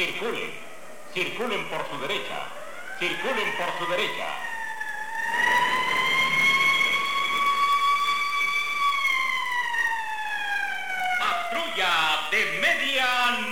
Circulen. Circulen por su derecha. Circulen por su derecha. Patrulla de medianoche.